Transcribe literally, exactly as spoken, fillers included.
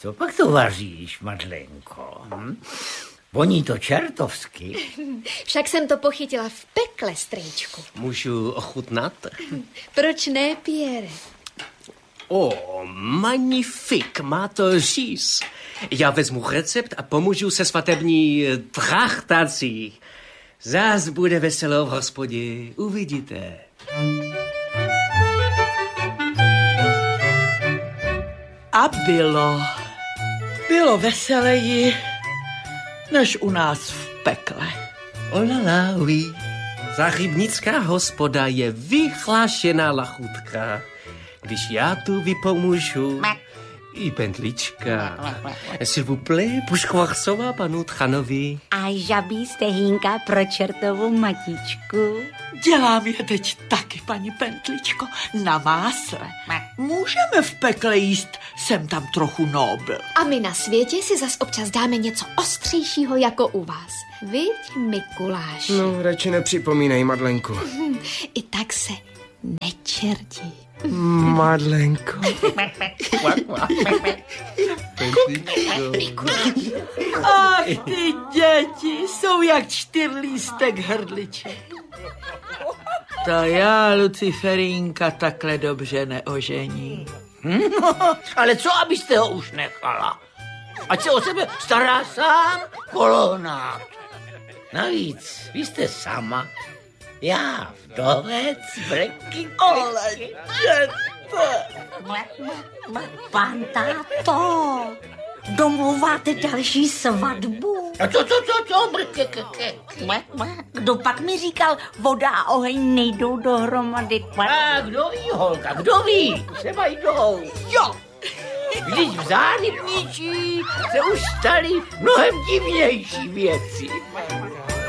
Co pak to vaříš, Madlenko? Hm? Voní to čertovsky. Však jsem to pochytila v pekle, strýčku. Můžu ochutnat? Proč ne, Pierre? O, magnifik, má to říz. Já vezmu recept a pomůžu se svatební trachtací. Zás bude veselo v hospodě, uvidíte. A bylo. Bylo veseleji, než u nás v pekle. Olala, oui. Zahybnická hospoda je vyhlášená lachutka. Když já tu vypomůžu, i pentlička. S'il vous plaît, puškvarsová panu Tchanovi. A žabí stehínka pro čertovou matičku. Dělám je teď taky, paní Pentličko, na másle. Můžeme v pekle jíst sem tam trochu nobl. A my na světě si zas občas dáme něco ostřejšího jako u vás. Viď, Mikuláši? No, radši nepřipomínej, Madlenku. I tak se nečerdí. Madlenko. Ach, ty děti jsou jak čtyřlístek hrdliček. To já, Luciferínka, takhle dobře neožení. No, ale co, abyste ho už nechala? Ať se o sebe stará sám kolonát. Navíc, vy jste sama. Já vdovec, breky, Ale děte. Pan táto, domluváte další svatbu? A co, co, co, co, breky, Kdo pak mi říkal, voda a oheň nejdou dohromady? A kdo ví, holka, kdo ví, třeba jdou. Jo. Vždyť v Záhybničí se už staly mnohem divnější věci.